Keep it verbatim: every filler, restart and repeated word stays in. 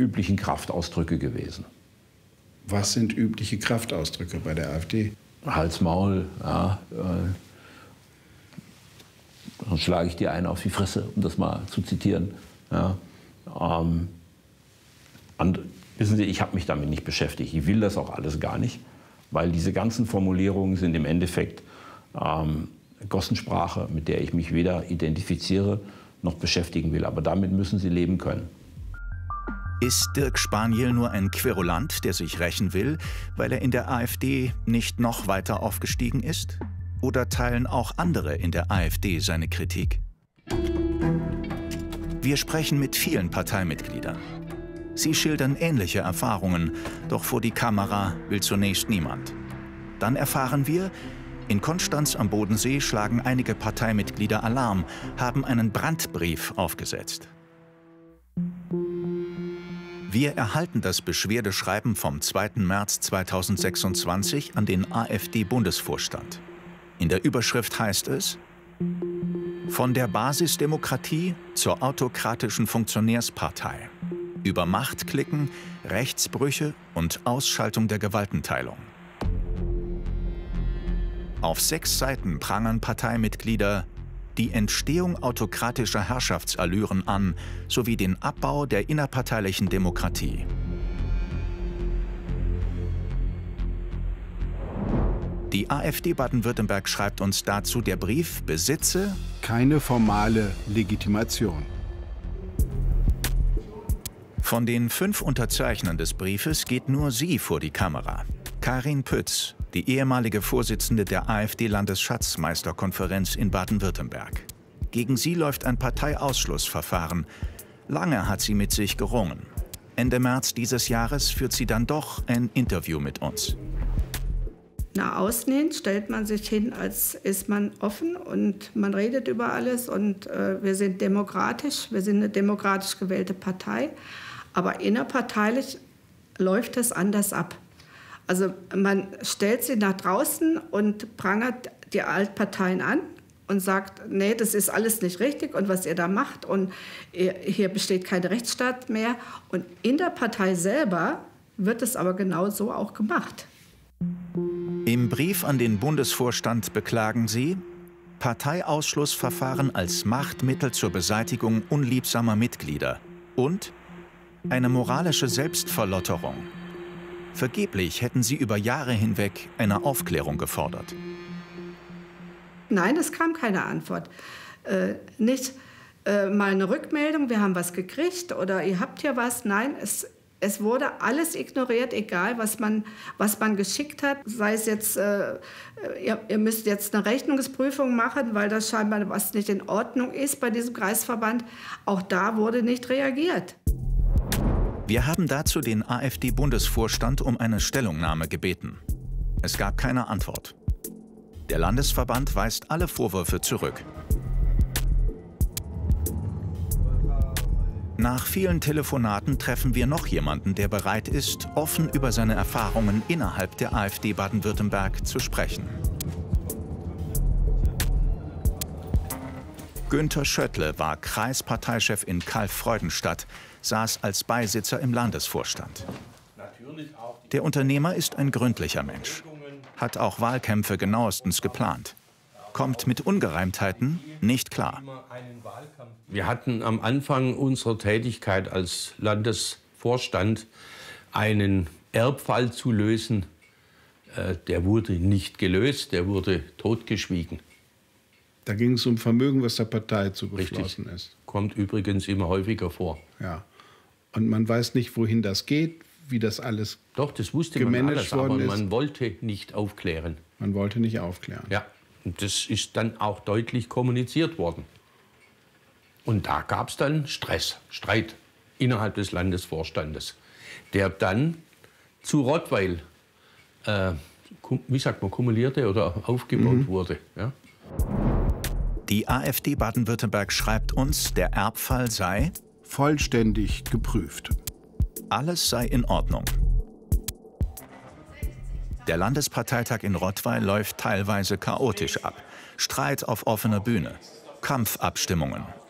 üblichen Kraftausdrücke gewesen. Was sind übliche Kraftausdrücke bei der AfD? Hals, Maul, ja, äh, dann schlage ich dir einen auf die Fresse, um das mal zu zitieren. Ja, ähm, und, wissen Sie, ich habe mich damit nicht beschäftigt. Ich will das auch alles gar nicht, weil diese ganzen Formulierungen sind im Endeffekt ähm, Gossensprache, mit der ich mich weder identifiziere noch beschäftigen will. Aber damit müssen Sie leben können. Ist Dirk Spaniel nur ein Querulant, der sich rächen will, weil er in der AfD nicht noch weiter aufgestiegen ist? Oder teilen auch andere in der AfD seine Kritik? Wir sprechen mit vielen Parteimitgliedern. Sie schildern ähnliche Erfahrungen, doch vor die Kamera will zunächst niemand. Dann erfahren wir, in Konstanz am Bodensee schlagen einige Parteimitglieder Alarm, haben einen Brandbrief aufgesetzt. Wir erhalten das Beschwerdeschreiben vom zweiten März zweitausendsechsundzwanzig an den AfD-Bundesvorstand. In der Überschrift heißt es: Von der Basisdemokratie zur autokratischen Funktionärspartei. Über Machtklicken, Rechtsbrüche und Ausschaltung der Gewaltenteilung. Auf sechs Seiten prangern Parteimitglieder die Entstehung autokratischer Herrschaftsallüren an, sowie den Abbau der innerparteilichen Demokratie. Die AfD Baden-Württemberg schreibt uns dazu, der Brief besitze keine formale Legitimation. Von den fünf Unterzeichnern des Briefes geht nur sie vor die Kamera. Karin Pütz, die ehemalige Vorsitzende der AfD-Landesschatzmeisterkonferenz in Baden-Württemberg. Gegen sie läuft ein Parteiausschlussverfahren. Lange hat sie mit sich gerungen. Ende März dieses Jahres führt sie dann doch ein Interview mit uns. Nach außen hin stellt man sich hin, als ist man offen und man redet über alles und äh, wir sind demokratisch, wir sind eine demokratisch gewählte Partei, aber innerparteilich läuft es anders ab. Also man stellt sie nach draußen und prangert die Altparteien an und sagt, nee, das ist alles nicht richtig und was ihr da macht und hier besteht kein Rechtsstaat mehr. Und in der Partei selber wird es aber genau so auch gemacht. Im Brief an den Bundesvorstand beklagen sie Parteiausschlussverfahren als Machtmittel zur Beseitigung unliebsamer Mitglieder und eine moralische Selbstverlotterung. Vergeblich hätten sie über Jahre hinweg eine Aufklärung gefordert. Nein, es kam keine Antwort. Äh, nicht äh, mal eine Rückmeldung, wir haben was gekriegt oder ihr habt hier was. Nein, es, es wurde alles ignoriert, egal was man, was man geschickt hat. Sei es jetzt, äh, ihr, ihr müsst jetzt eine Rechnungsprüfung machen, weil das scheinbar was nicht in Ordnung ist bei diesem Kreisverband. Auch da wurde nicht reagiert. Wir haben dazu den AfD-Bundesvorstand um eine Stellungnahme gebeten. Es gab keine Antwort. Der Landesverband weist alle Vorwürfe zurück. Nach vielen Telefonaten treffen wir noch jemanden, der bereit ist, offen über seine Erfahrungen innerhalb der AfD Baden-Württemberg zu sprechen. Günther Schöttle war Kreisparteichef in Kalf-Freudenstadt, saß als Beisitzer im Landesvorstand. Der Unternehmer ist ein gründlicher Mensch, hat auch Wahlkämpfe genauestens geplant, kommt mit Ungereimtheiten nicht klar. Wir hatten am Anfang unserer Tätigkeit als Landesvorstand einen Erbfall zu lösen. Der wurde nicht gelöst, der wurde totgeschwiegen. Da ging es um Vermögen, was der Partei zugeflossen Richtig. ist. Kommt übrigens immer häufiger vor. Ja. Und man weiß nicht, wohin das geht, wie das alles Doch, das wusste man alles, aber man wollte nicht aufklären. Man wollte nicht aufklären. Ja, und das ist dann auch deutlich kommuniziert worden. Und da gab es dann Stress, Streit innerhalb des Landesvorstandes, der dann zu Rottweil, äh, wie sagt man, kumulierte oder aufgebaut mhm. wurde. Ja. Die AfD Baden-Württemberg schreibt uns, der Erbfall sei vollständig geprüft. Alles sei in Ordnung. Der Landesparteitag in Rottweil läuft teilweise chaotisch ab. Streit auf offener Bühne, Kampfabstimmungen.